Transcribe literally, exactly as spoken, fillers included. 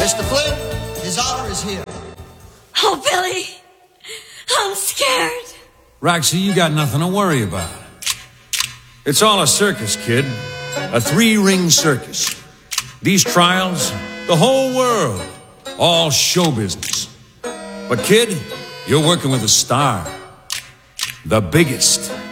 Mister Flynn, his honor is here. Oh, Billy, I'm scared. Roxy, you got nothing to worry about. It's all a circus, kid. A three-ring circus. These trials, the whole world, all show business. But kid, you're working with a star. The biggest.